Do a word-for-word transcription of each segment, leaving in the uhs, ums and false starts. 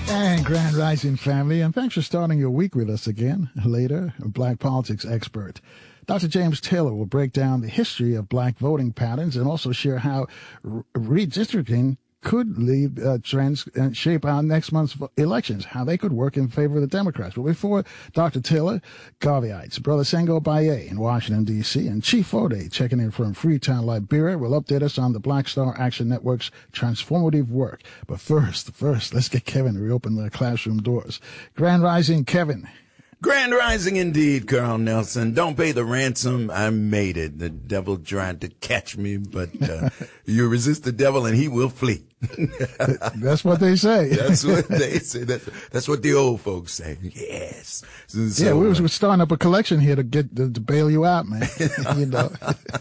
And Grand Rising family, and thanks for starting your week with us again. Later, a black politics expert, Doctor James Taylor, will break down the history of black voting patterns and also share how redistricting could lead uh, trends and shape our next month's elections, how they could work in favor of the Democrats. But before Doctor Taylor, Garveyites, Brother Sengo Baye in Washington, D C, and Chief Fode checking in from Freetown, Liberia, will update us on the Black Star Action Network's transformative work. But first, first, let's get Kevin to reopen the classroom doors. Grand Rising, Kevin. Grand Rising indeed, Carl Nelson. Don't pay the ransom. I made it. The devil tried to catch me, but uh, you resist the devil and he will flee. That's what they say. That's what they say. That's, that's what the old folks say. Yes. So, yeah, we was, we're starting up a collection here to get to, to bail you out, man. You know.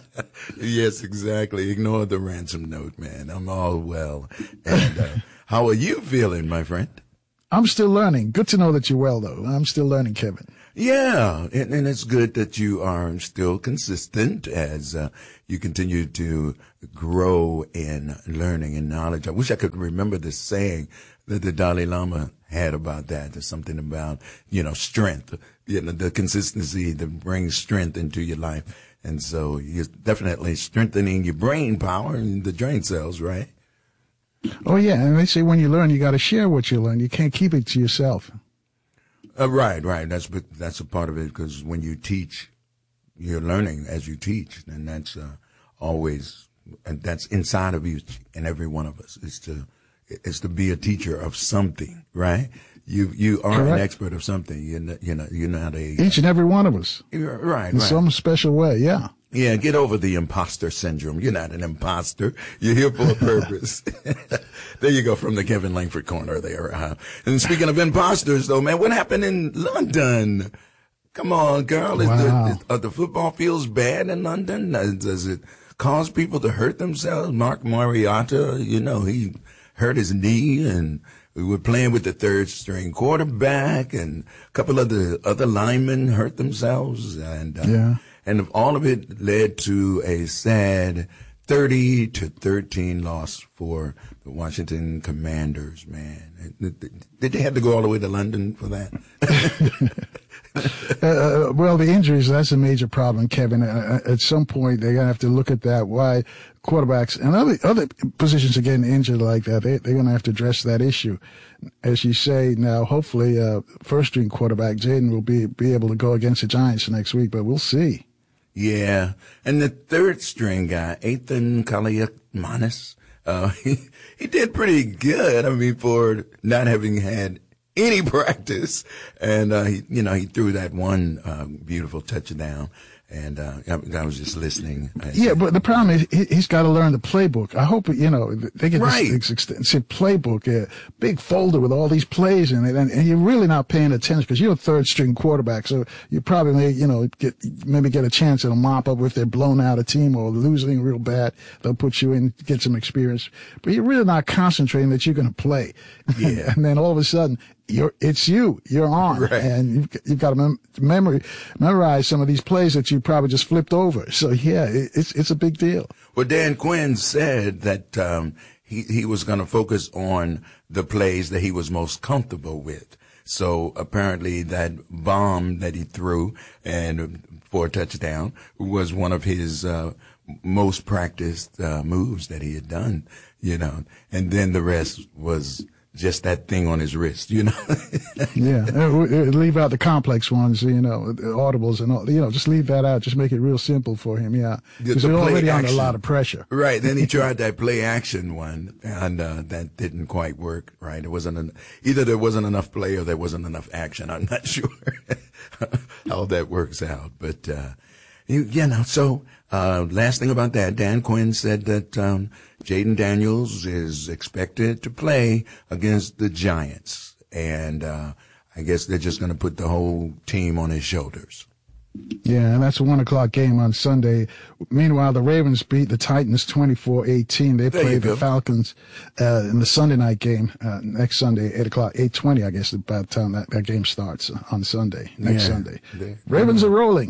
Yes, exactly. Ignore the ransom note, man. I'm all well. And uh, how are you feeling, my friend? I'm still learning. Good to know that you're well, though. I'm still learning, Kevin. Yeah, and, and it's good that you are still consistent as uh, you continue to grow in learning and knowledge. I wish I could remember the saying that the Dalai Lama had about that. There's something about, you know, strength, you know, the consistency that brings strength into your life. And so you're definitely strengthening your brain power and the brain cells, right? Oh, yeah. And they say when you learn, you got to share what you learn. You can't keep it to yourself. Uh, right, right. That's that's a part of it, because when you teach, you're learning as you teach. And that's uh, always, and that's inside of each and every one of us, is to is to be a teacher of something, right? You you are Correct. An expert of something. You're not, you know, you're not a... Each and every one of us. Right, right. In some special way, yeah. Yeah, get over the imposter syndrome. You're not an imposter. You're here for a purpose. There you go, from the Kevin Langford corner there. Uh, and speaking of imposters, though, man, what happened in London? Come on, girl. Is wow. the, is, are the football fields bad in London? Uh, does it cause people to hurt themselves? Mark Mariota, you know, he hurt his knee, and we were playing with the third string quarterback, and a couple of the other linemen hurt themselves. And, uh, yeah. And all of it led to a sad thirty to thirteen loss for the Washington Commanders, man. Did they have to go all the way to London for that? uh, well, the injuries, that's a major problem, Kevin. Uh, at some point, they're going to have to look at that, why quarterbacks and other other positions are getting injured like that. They, they're going to have to address that issue. As you say, now, hopefully, uh, first-string quarterback Jaden will be, be able to go against the Giants next week, but we'll see. Yeah, and the third string guy, Ethan Kaliakmanis, uh, he, he did pretty good. I mean, for not having had any practice, and uh, he, you know, he threw that one uh, beautiful touchdown. And uh, I, I was just listening. Yeah, but the problem is he, he's got to learn the playbook. I hope, you know, they get right. this extensive playbook, a big folder with all these plays in it, and, and you're really not paying attention because you're a third-string quarterback, so you probably may, you know, get maybe get a chance at a mop-up if they're blown out a team or losing real bad. They'll put you in, get some experience. But you're really not concentrating that you're going to play. Yeah. And then all of a sudden, You're, it's you, you're on, right. and you've, you've got to mem- memory, memorize some of these plays that you probably just flipped over. So yeah, it, it's, it's a big deal. Well, Dan Quinn said that, um, he, he was going to focus on the plays that he was most comfortable with. So apparently that bomb that he threw and for a touchdown was one of his, uh, most practiced, uh, moves that he had done, you know, and then the rest was just that thing on his wrist, you know. Yeah, leave out the complex ones, you know, the audibles and all, you know, just leave that out. Just make it real simple for him, yeah. Because they're already under a lot of pressure. Right, then he tried that play action one, and uh, that didn't quite work, right? It wasn't, an, either there wasn't enough play or there wasn't enough action. I'm not sure how that works out, but, uh, you, you know, so, uh, last thing about that, Dan Quinn said that, um, Jaden Daniels is expected to play against the Giants. And, uh, I guess they're just going to put the whole team on his shoulders. Yeah, and that's a one o'clock game on Sunday. Meanwhile, the Ravens beat the Titans twenty-four eighteen. They play the go. Falcons, uh, in the Sunday night game, uh, next Sunday, eight o'clock, eight twenty, I guess, by the time that, that game starts on Sunday, next yeah, Sunday. They, Ravens are rolling.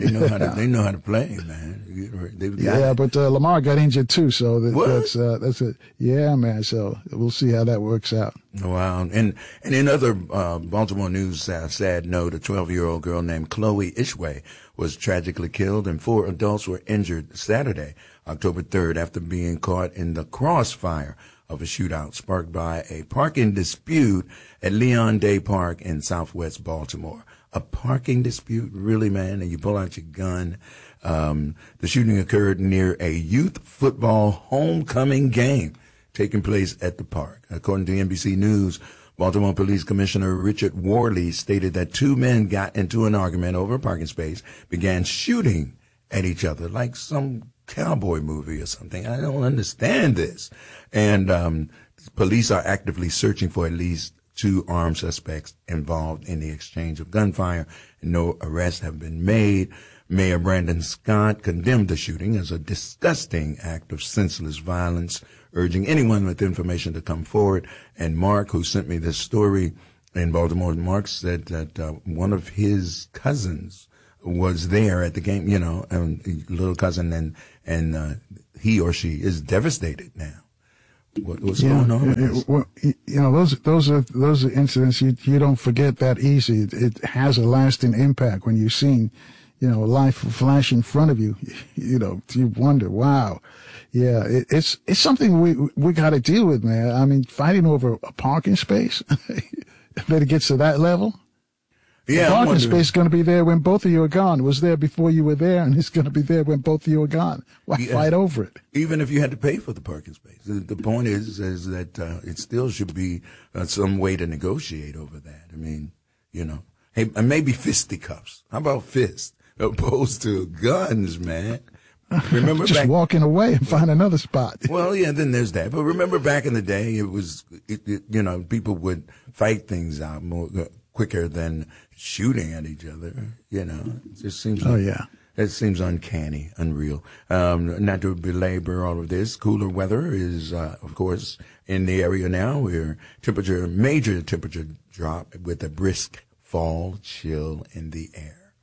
They know how to. They know how to play, man. They've got yeah, it. but uh, Lamar got injured too, so that, What? that's uh, that's it. Yeah, man. So we'll see how that works out. Wow. And and in other uh, Baltimore news, uh, sad note, a twelve-year-old girl named Chloe Ishway was tragically killed, and four adults were injured Saturday, October third, after being caught in the crossfire of a shootout sparked by a parking dispute at Leon Day Park in southwest Baltimore. A parking dispute, really, man? And you pull out your gun. Um, the shooting occurred near a youth football homecoming game taking place at the park. According to N B C News, Baltimore Police Commissioner Richard Worley stated that two men got into an argument over a parking space, began shooting at each other like some cowboy movie or something. I don't understand this. And um, police are actively searching for at least two armed suspects involved in the exchange of gunfire. No arrests have been made. Mayor Brandon Scott condemned the shooting as a disgusting act of senseless violence, urging anyone with information to come forward. And Mark, who sent me this story in Baltimore, Mark said that uh, one of his cousins was there at the game, you know, and little cousin, and and uh, he or she is devastated now. What, what's yeah, going on? It, it, well, you know, those those are those are incidents you you don't forget that easy. It, it has a lasting impact when you've seen, you know, life flash in front of you. You know, you wonder, wow, yeah, it, it's it's something we we got to deal with, man. I mean, fighting over a parking space, that it gets to that level. Yeah, the parking space is going to be there when both of you are gone. It was there before you were there, and it's going to be there when both of you are gone. Why yeah. fight over it? Even if you had to pay for the parking space, the, the point is is that uh, it still should be uh, some way to negotiate over that. I mean, you know, hey, maybe fisticuffs. How about fists opposed to guns, man? Remember just back, walking away and find another spot. Well, yeah, then there's that. But remember back in the day, it was, it, it, you know, people would fight things out more uh, quicker than shooting at each other. You know, it just seems. Oh like, yeah. It seems uncanny, unreal. Um, not to belabor all of this, cooler weather is, uh, of course, in the area now. We're temperature, major temperature drop with a brisk fall chill in the air.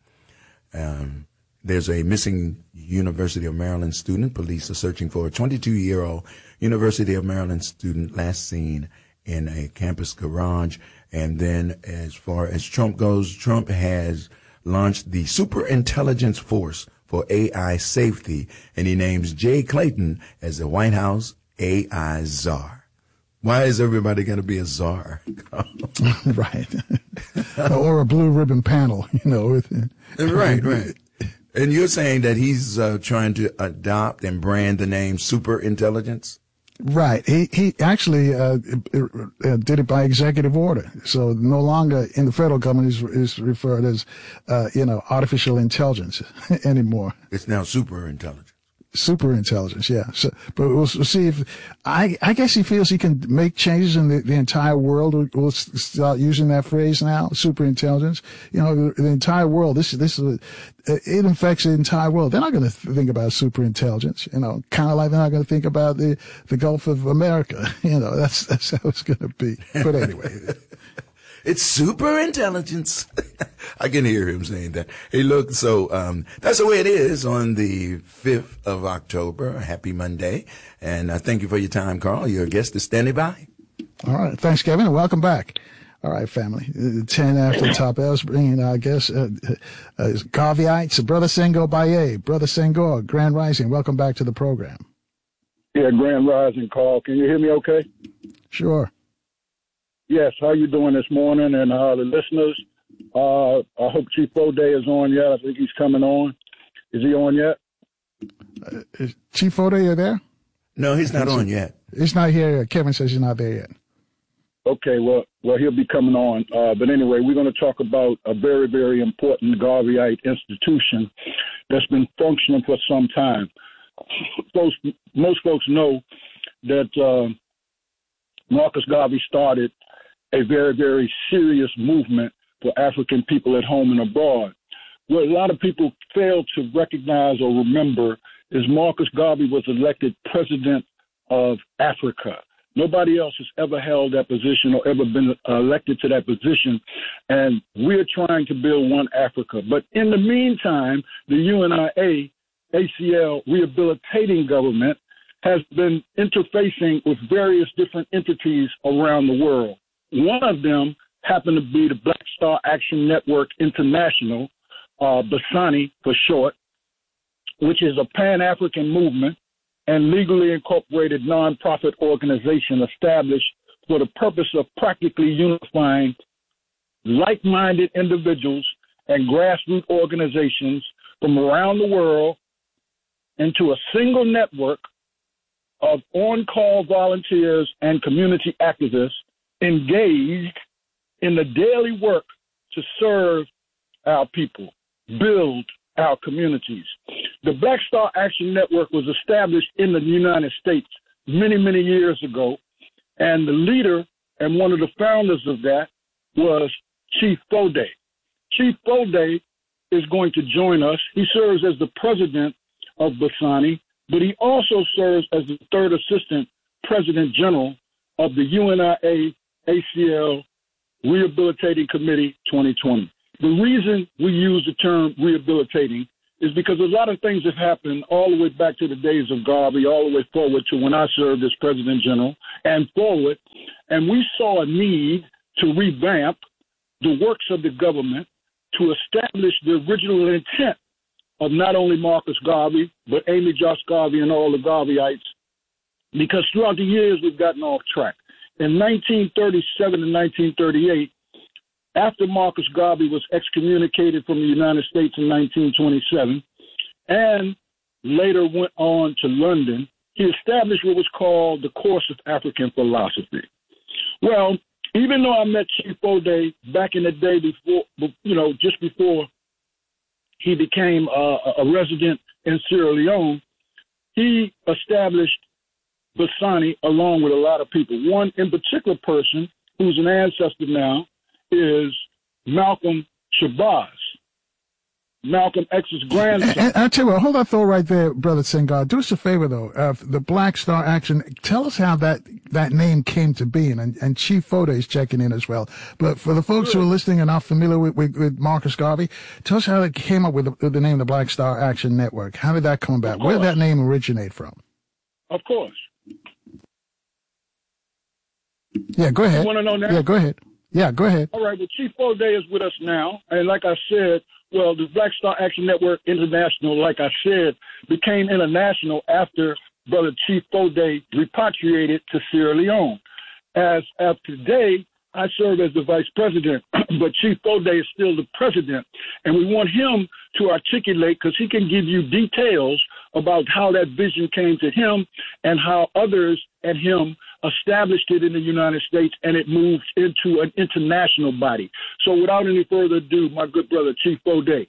Um, There's a missing University of Maryland student. Police are searching for a twenty-two-year-old University of Maryland student last seen in a campus garage. And then as far as Trump goes, Trump has launched the Superintelligence Force for A I Safety, and he names Jay Clayton as the White House A I czar. Why is everybody going to be a czar? Right. Or a blue ribbon panel, you know. Right, right. And you're saying that he's uh, trying to adopt and brand the name Superintelligence? Right. He he actually uh, uh, did it by executive order. So no longer in the federal government is is referred as, uh, you know, artificial intelligence anymore. It's now superintelligence. Super intelligence, yeah. So, but we'll, we'll see if I. I guess he feels he can make changes in the, the entire world. We'll, we'll start using that phrase now. Super intelligence. You know, the, the entire world. This this is a, it affects the entire world. They're not going to th- think about super intelligence. You know, kind of like they're not going to think about the the Gulf of America. You know, that's that's how it's going to be. But anyway. It's super intelligence. I can hear him saying that. Hey, look, so um that's the way it is on the fifth of October. Happy Monday. And uh, thank you for your time, Carl. Your guest is standing by. All right. Thanks, Kevin, and welcome back. All right, family. Uh, ten after the top. I was bringing, I guess, uh, uh, Garveyites, Brother Senghor Baye. Brother Senghor, Grand Rising. Welcome back to the program. Yeah, Grand Rising, Carl. Can you hear me okay? Sure. Yes, how you doing this morning? And uh, the listeners, uh, I hope Chief O'Day is on yet. I think he's coming on. Is he on yet? Uh, is Chief O'Day, you there? No, he's not on yet. He's not here yet. Kevin says he's not there yet. Okay, well, well, he'll be coming on. Uh, but anyway, we're going to talk about a very, very important Garveyite institution that's been functioning for some time. Most, most folks know that uh, Marcus Garvey started a very, very serious movement for African people at home and abroad. What a lot of people fail to recognize or remember is Marcus Garvey was elected president of Africa. Nobody else has ever held that position or ever been elected to that position. And we're trying to build one Africa. But in the meantime, the U N I A, A C L rehabilitating government has been interfacing with various different entities around the world. One of them happened to be the Black Star Action Network International, uh, BASANI for short, which is a Pan-African movement and legally incorporated nonprofit organization established for the purpose of practically unifying like-minded individuals and grassroots organizations from around the world into a single network of on-call volunteers and community activists engaged in the daily work to serve our people, build our communities. The Black Star Action Network was established in the United States many, many years ago, and the leader and one of the founders of that was Chief Foday. Chief Foday is going to join us. He serves as the president of BASANI, but he also serves as the third assistant president general of the U N I A A C L Rehabilitating Committee twenty twenty. The reason we use the term rehabilitating is because a lot of things have happened all the way back to the days of Garvey, all the way forward to when I served as President General and forward. And we saw a need to revamp the works of the government to establish the original intent of not only Marcus Garvey, but Amy Josh Garvey and all the Garveyites, because throughout the years we've gotten off track. In nineteen thirty-seven and nineteen thirty-eight, after Marcus Garvey was excommunicated from the United States in nineteen twenty-seven and later went on to London, he established what was called the Course of African Philosophy. Well, even though I met Chief Foday back in the day before, you know, just before he became a, a resident in Sierra Leone, he established BASANI along with a lot of people. One in particular person who's an ancestor now is Malcolm Shabazz, Malcolm X's grandson. And, and I tell you what, hold that thought right there, Brother Senghor. Do us a favor, though. Uh, the Black Star Action, tell us how that, that name came to be, and, and Chief Foday is checking in as well. But for the folks who are listening and not familiar with, with, with Marcus Garvey, tell us how it came up with the, with the name of the Black Star Action Network. How did that come about? Where did that name originate from? Of course. Yeah, go ahead. You want to know now? Yeah, go ahead. Yeah, go ahead. All right. Well, Chief Foday is with us now. And like I said, well, the Black Star Action Network International, like I said, became international after Brother Chief Foday repatriated to Sierra Leone. As of today, I serve as the vice president, but Chief Foday is still the president. And we want him to articulate, because he can give you details about how that vision came to him and how others and him established it in the United States, and it moved into an international body. So without any further ado, my good brother, Chief Foday.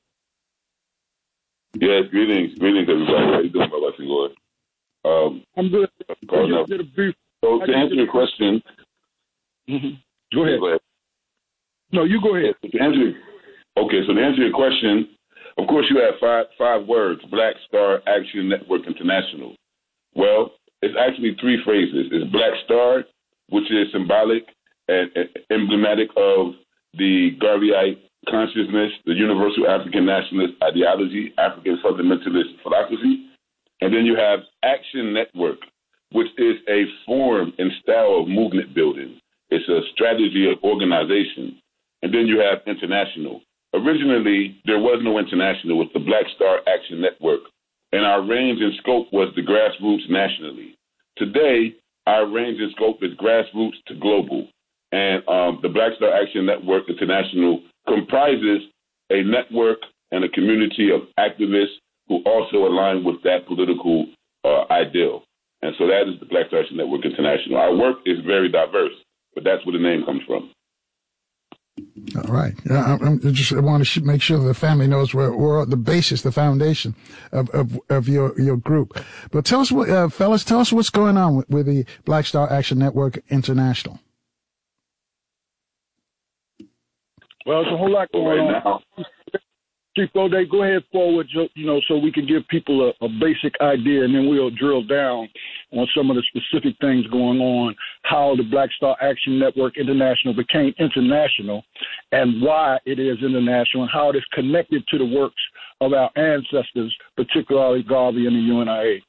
Yes, greetings. Greetings, everybody. How you doing, Brother Senghor? Um, I'm good. I just did a brief, so to answer your question. Mm-hmm. Go ahead. Go ahead. No, you go ahead. To answer, okay, so to answer your question, of course you have five five words, Black Star Action Network International. Well, it's actually three phrases. It's Black Star, which is symbolic and, and emblematic of the Garveyite consciousness, the universal African nationalist ideology, African fundamentalist philosophy. And then you have Action Network, which is a form and style of movement building. It's a strategy of organization. And then you have international. Originally, there was no international with the Black Star Action Network, and our range and scope was the grassroots nationally. Today, our range and scope is grassroots to global. And um, the Black Star Action Network International comprises a network and a community of activists who also align with that political uh, ideal. And so that is the Black Star Action Network International. Our work is very diverse, but that's where the name comes from. All right. I, I just want to make sure the family knows where we're the basis, the foundation of, of, of your, your group. But tell us, what, uh, fellas, tell us what's going on with, with the Black Star Action Network International. Well, there's a whole lot going right on. Now. Chief O'Day, go ahead forward, you know, so we can give people a, a basic idea, and then we'll drill down on some of the specific things going on, how the Black Star Action Network International became international, and why it is international, and how it is connected to the works of our ancestors, particularly Garvey and the U N I A.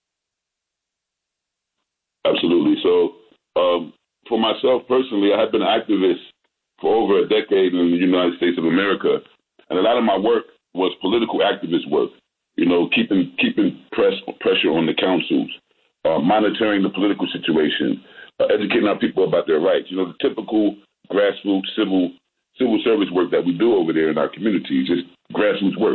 Absolutely. So um, for myself personally, I have been an activist for over a decade in the United States of America, and a lot of my work was political activist work, you know, keeping keeping press, pressure on the councils, uh, monitoring the political situation, uh, educating our people about their rights, you know, the typical grassroots civil civil service work that we do over there in our communities, just grassroots work.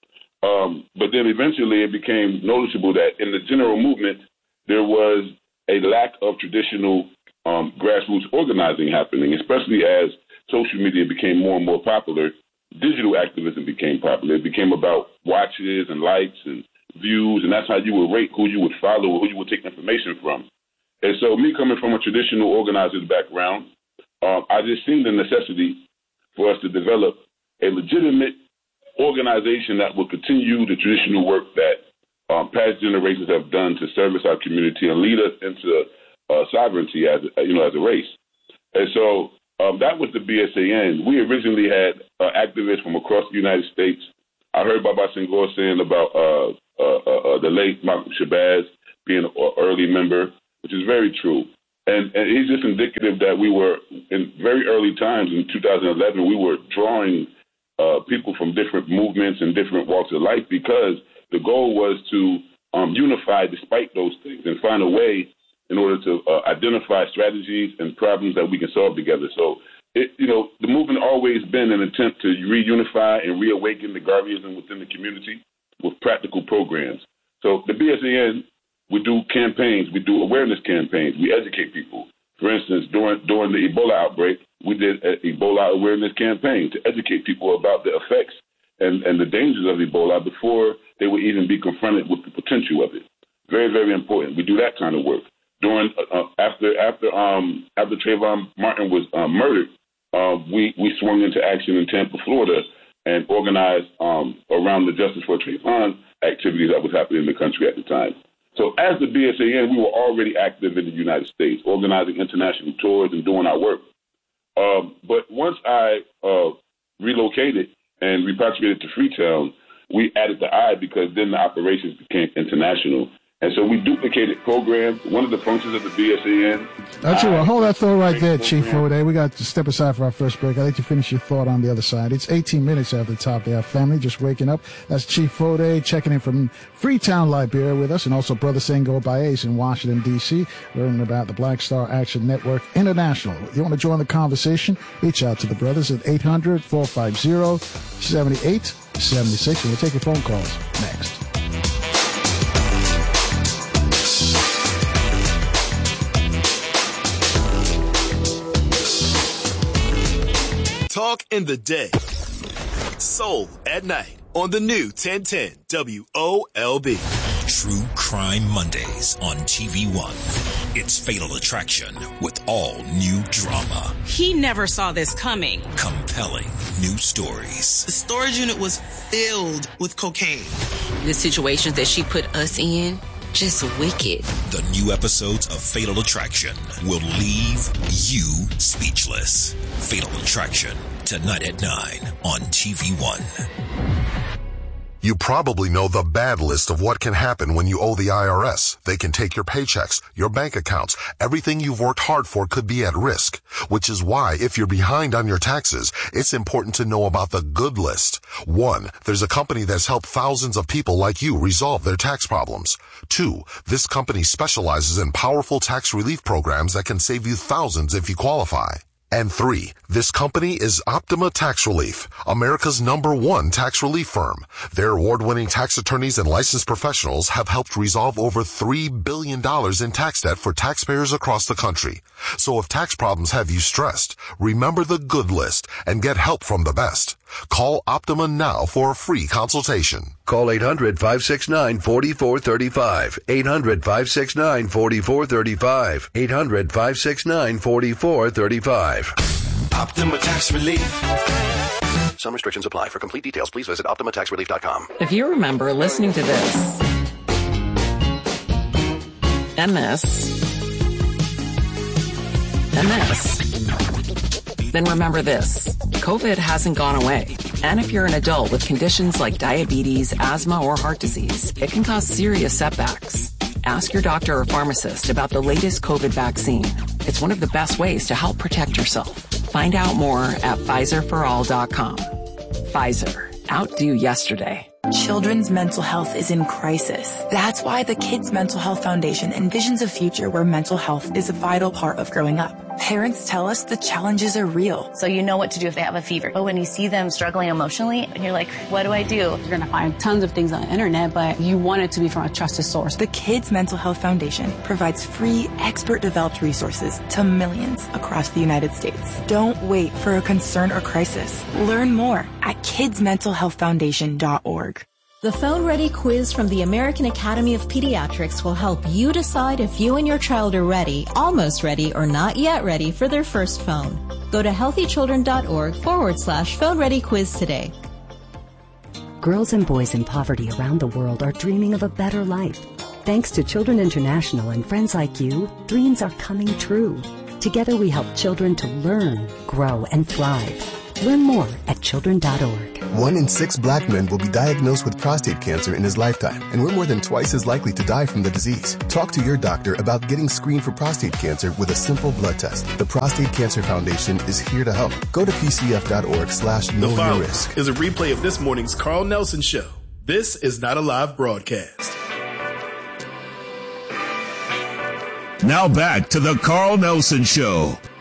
Um, but then eventually it became noticeable that in the general movement, there was a lack of traditional um, grassroots organizing happening, especially as social media became more and more popular. Digital activism became popular. It became about watches and likes and views, and that's how you would rate who you would follow or who you would take information from. And so me coming from a traditional organizer's background, um, I just seen the necessity for us to develop a legitimate organization that will continue the traditional work that um, past generations have done to service our community and lead us into uh, sovereignty as a, you know, as a race. And so um, that was the B S A N. We originally had uh, activists from across the United States. I heard Baba Senghor saying about uh, uh, uh, the late Malcolm Shabazz being an early member, which is very true. And, and he's just indicative that we were, in very early times in two thousand eleven, we were drawing uh, people from different movements and different walks of life because the goal was to um, unify despite those things and find a way in order to uh, identify strategies and problems that we can solve together. So, it, you know, the movement always been an attempt to reunify and reawaken the Garveyism within the community with practical programs. So the B S A N, we do campaigns, we do awareness campaigns, we educate people. For instance, during during the Ebola outbreak, we did an Ebola awareness campaign to educate people about the effects and, and the dangers of Ebola before they would even be confronted with the potential of it. Very, very important. We do that kind of work. During uh, after after um after Trayvon Martin was uh, murdered, uh, we we swung into action in Tampa, Florida, and organized um, around the Justice for Trayvon activities that was happening in the country at the time. So as the B S A N, we were already active in the United States, organizing international tours and doing our work. Um, but once I uh, relocated and repatriated to Freetown, we added the I because then the operations became international. And so we duplicated programs. One of the functions of the B S A N. That's true. Well, hold that thought right there, Chief O'Day. We got to step aside for our first break. I'd like to finish your thought on the other side. It's eighteen minutes after the top of our family, just waking up. That's Chief O'Day checking in from Freetown, Liberia with us, and also Brother Senghor Baez in Washington, D C, learning about the Black Star Action Network International. If you want to join the conversation, reach out to the brothers at eight hundred, four five zero, seven eight seven six, and we'll take your phone calls next. Talk in the day. Soul at night on the new ten ten W O L B. True Crime Mondays on T V One. It's Fatal Attraction with all new drama. He never saw this coming. Compelling new stories. The storage unit was filled with cocaine. The situations that she put us in, just wicked. The new episodes of Fatal Attraction will leave you speechless. Fatal Attraction, tonight at nine on T V One. You probably know the bad list of what can happen when you owe the I R S. They can take your paychecks, your bank accounts. Everything you've worked hard for could be at risk, which is why if you're behind on your taxes, it's important to know about the good list. One, there's a company that's helped thousands of people like you resolve their tax problems. Two, this company specializes in powerful tax relief programs that can save you thousands if you qualify. And three, this company is Optima Tax Relief, America's number one tax relief firm. Their award-winning tax attorneys and licensed professionals have helped resolve over three billion dollars in tax debt for taxpayers across the country. So if tax problems have you stressed, remember the good list and get help from the best. Call Optima now for a free consultation. Call eight hundred, five six nine, four four three five. eight hundred, five six nine, four four three five. eight hundred, five six nine, four four three five. Optima Tax Relief. Some restrictions apply. For complete details, please visit Optima Tax Relief dot com. If you remember listening to this and this and this, then remember this. COVID hasn't gone away. And if you're an adult with conditions like diabetes, asthma, or heart disease, it can cause serious setbacks. Ask your doctor or pharmacist about the latest COVID vaccine. It's one of the best ways to help protect yourself. Find out more at Pfizer for all dot com. Pfizer. Outdo yesterday. Children's mental health is in crisis. That's why the Kids Mental Health Foundation envisions a future where mental health is a vital part of growing up. Parents tell us the challenges are real. So you know what to do if they have a fever. But when you see them struggling emotionally, you're like, what do I do? You're going to find tons of things on the internet, but you want it to be from a trusted source. The Kids Mental Health Foundation provides free, expert-developed resources to millions across the United States. Don't wait for a concern or crisis. Learn more at kids mental health foundation dot org. The Phone Ready quiz from the American Academy of Pediatrics will help you decide if you and your child are ready, almost ready, or not yet ready for their first phone. Go to healthychildren.org forward slash phone ready quiz today. Girls and boys in poverty around the world are dreaming of a better life. Thanks to Children International and friends like you, dreams are coming true. Together we help children to learn, grow, and thrive. Learn more at children dot org. One in six black men will be diagnosed with prostate cancer in his lifetime, and we're more than twice as likely to die from the disease. Talk to your doctor about getting screened for prostate cancer with a simple blood test. The Prostate Cancer Foundation is here to help. Go to p c f dot org slash know your risk. Is a replay of this morning's Carl Nelson Show. This is not a live broadcast. Now back to the Carl Nelson Show